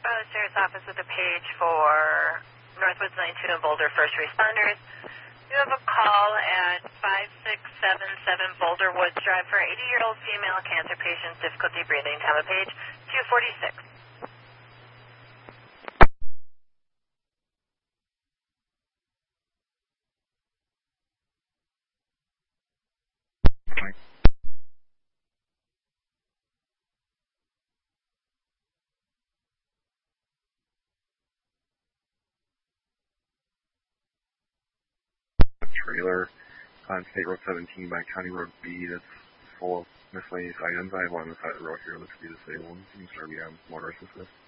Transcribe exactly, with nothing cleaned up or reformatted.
Brother Stairs office with a page for Northwoods ninety-two and Boulder first responders. You have a call at five six seven seven Boulder Woods Drive for eighty-year-old female cancer patient, difficulty breathing, time of page two forty-six. Trailer on State Road seventeen by County Road B that's full of miscellaneous items. I have one on the side of the road here. Looks to be disabled. Seems to be on motor assisted.